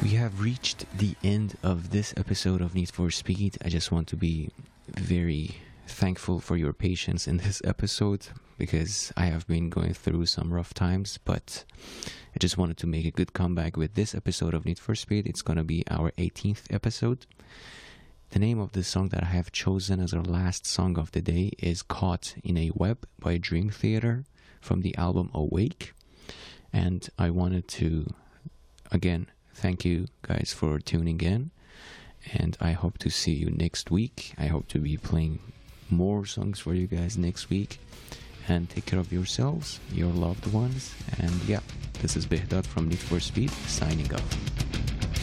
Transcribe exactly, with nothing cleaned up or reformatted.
We have reached the end of this episode of Need for Speed. I just want to be very thankful for your patience in this episode because I have been going through some rough times, but I just wanted to make a good comeback with this episode of Need for Speed. It's going to be our eighteenth episode. The name of the song that I have chosen as our last song of the day is Caught in a Web by Dream Theater from the album Awake. And I wanted to, again, thank you guys for tuning in. And I hope to see you next week. I hope to be playing more songs for you guys next week. And take care of yourselves, your loved ones. And yeah, this is Behdad from Need for Speed, signing off.